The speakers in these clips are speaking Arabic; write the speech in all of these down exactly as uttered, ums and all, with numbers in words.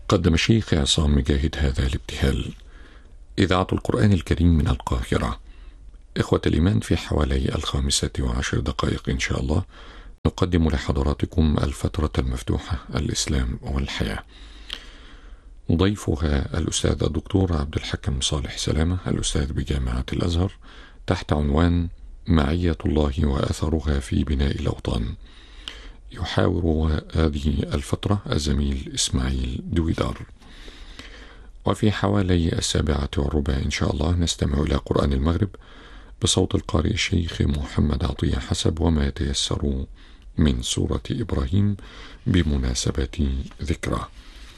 قدم الشيخ عصام مجاهد هذا الابتهال. إذاعة القرآن الكريم من القاهرة. إخوة الإيمان، في حوالي الخامسة وعشر دقائق إن شاء الله نقدم لحضراتكم الفترة المفتوحة الإسلام والحياة. ضيفها الأستاذ الدكتور عبد الحكم صالح سلامة، الأستاذ بجامعة الأزهر، تحت عنوان معية الله وأثرها في بناء الأوطان. يحاور هذه الفترة الزميل إسماعيل دويدار. وفي حوالي السابعة والربع إن شاء الله نستمع إلى قرآن المغرب بصوت القارئ الشيخ محمد عطية حسب وما يتيسر من سورة إبراهيم بمناسبة ذكرى.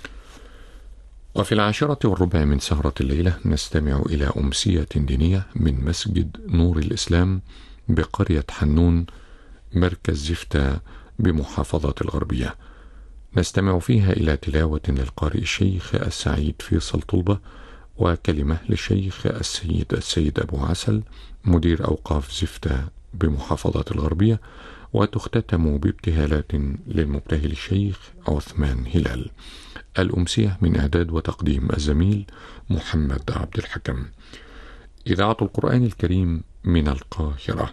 وفي العاشرة والربع من سهرة الليلة نستمع إلى أمسية دينية من مسجد نور الإسلام بقرية حنون مركز زفتة بمحافظة الغربية. نستمع فيها إلى تلاوة للقارئ الشيخ السعيد فيصل طلبة، وكلمة للشيخ السيد السيد أبو عسل مدير أوقاف زفتة بمحافظة الغربية، وتختتم بابتهالات للمبتهل الشيخ عثمان هلال. الأمسية من إعداد وتقديم الزميل محمد عبد الحكم. إذاعة القرآن الكريم من القاهرة.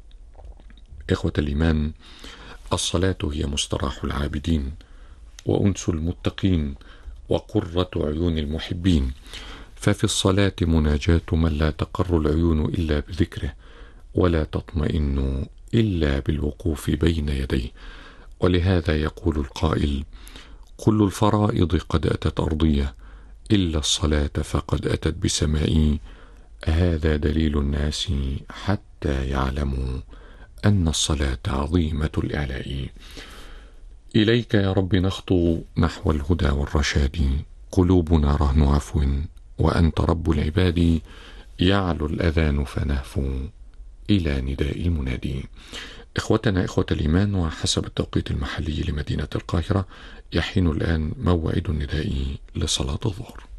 إخوة الإيمان، الصلاة هي مستراح العابدين وأنس المتقين وقرة عيون المحبين، ففي الصلاة مناجاة من لا تقر العيون إلا بذكره ولا تطمئن إلا بالوقوف بين يديه. ولهذا يقول القائل: كل الفرائض قد أتت أرضية إلا الصلاة فقد أتت بسمائي. هذا دليل الناس حتى يعلموا أن الصلاة عظيمة الإعلاء. إليك يا رب نخطو نحو الهدى والرشاد، قلوبنا رهن عفو وأنت رب العباد. يعلو الأذان فنهفو إلى نداء المنادي. إخوتنا إخوة الإيمان، وحسب التوقيت المحلي لمدينة القاهرة يحين الآن موعد النداء لصلاة الظهر.